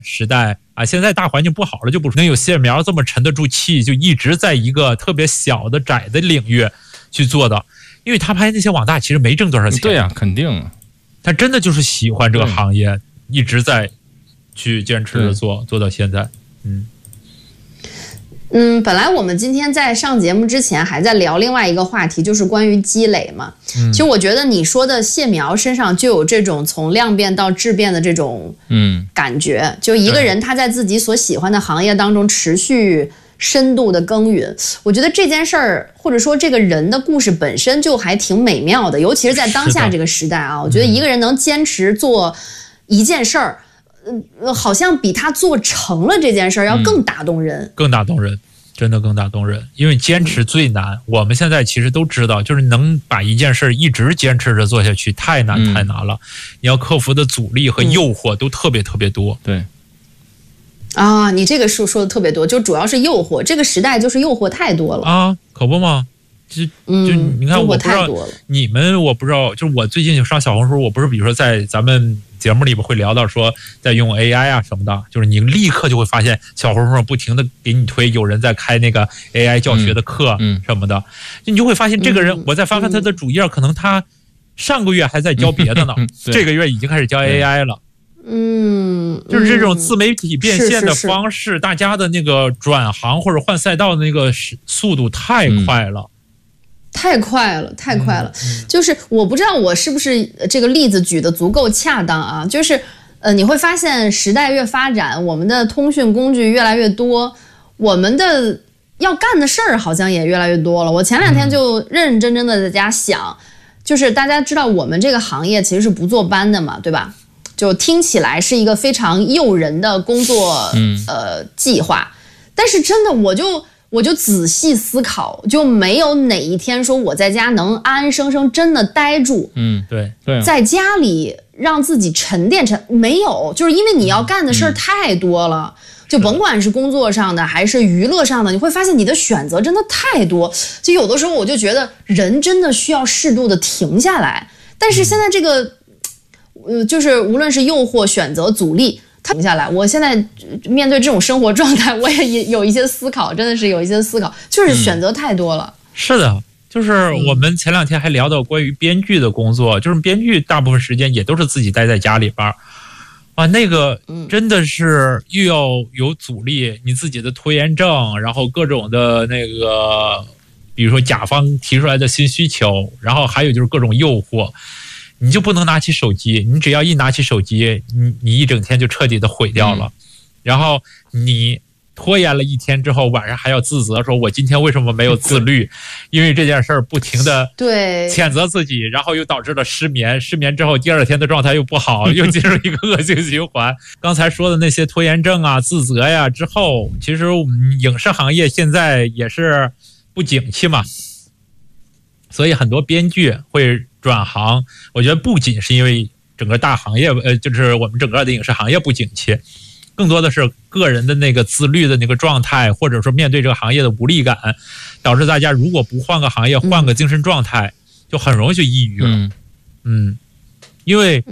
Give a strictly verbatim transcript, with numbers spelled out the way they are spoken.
时代啊，现在大环境不好了，就不能有谢苗这么沉得住气，就一直在一个特别小的窄的领域去做的。因为他拍那些网大其实没挣多少钱。 对呀、啊，肯定。 他真的就是喜欢这个行业，一直在去坚持着做，做到现在。嗯。 嗯，本来我们今天在上节目之前还在聊另外一个话题，就是关于积累嘛。嗯，其实我觉得你说的谢苗身上就有这种从量变到质变的这种嗯感觉。嗯，就一个人他在自己所喜欢的行业当中持续深度的耕耘，我觉得这件事儿或者说这个人的故事本身就还挺美妙的，尤其是在当下这个时代啊，我觉得一个人能坚持做一件事儿。呃，好像比他做成了这件事儿要更打动人， 嗯，更打动人，真的更打动人。因为坚持最难，嗯，我们现在其实都知道，就是能把一件事一直坚持着做下去，太难太难了。嗯，你要克服的阻力和诱惑都特别特别多。 嗯，对。 啊，你这个说说的特别多，就主要是诱惑，这个时代就是诱惑太多了啊，可不吗？就就你看，我不知道你们，我不知道，就是我最近就上小红书，我不是比如说在咱们节目里边会聊到说在用 A I 啊什么的，就是你立刻就会发现小红书上不停的给你推有人在开那个 A I 教学的课什么的，嗯嗯，你就会发现这个人，嗯，我再翻翻他的主页，嗯，可能他上个月还在教别的呢，嗯，这个月已经开始教 A I 了。 嗯， 就是这种自媒体变现的方式，是是是大家的那个转行或者换赛道的那个速度太快了。嗯， 太快了，太快了，嗯！就是我不知道我是不是这个例子举得足够恰当啊？就是呃，你会发现时代越发展，我们的通讯工具越来越多，我们的要干的事儿好像也越来越多了。我前两天就认认真真的在家想，嗯，就是大家知道我们这个行业其实是不坐班的嘛，对吧？就听起来是一个非常诱人的工作，嗯，呃计划，但是真的我就。我就仔细思考，就没有哪一天说我在家能安安生生真的待住。 嗯，对对， 在家里让自己沉淀沉没有，就是因为你要干的事儿太多了，嗯，就甭管是工作上的还是娱乐上的，你会发现你的选择真的太多。就有的时候我就觉得人真的需要适度的停下来，但是现在这个，呃，就是无论是诱惑、选择、阻力。停下来，我现在面对这种生活状态，我也有一些思考，真的是有一些思考，就是选择太多了。 嗯，是的，就是我们前两天还聊到关于编剧的工作，就是编剧大部分时间也都是自己待在家里边啊，那个真的是又要有阻力，你自己的拖延症，然后各种的那个，比如说甲方提出来的新需求，然后还有就是各种诱惑。你就不能拿起手机，你只要一拿起手机，你你一整天就彻底的毁掉了。嗯，然后你拖延了一天之后，晚上还要自责，说我今天为什么没有自律？因为这件事儿不停的对谴责自己，然后又导致了失眠，失眠之后第二天的状态又不好，又进入一个恶性循环。刚才说的那些拖延症啊、自责呀之后，其实我们影视行业现在也是不景气嘛，所以很多编剧会转行，我觉得不仅是因为整个大行业，呃，就是我们整个的影视行业不景气，更多的是个人的那个自律的那个状态，或者说面对这个行业的无力感，导致大家如果不换个行业，换个精神状态，就很容易就抑郁了。嗯，嗯因为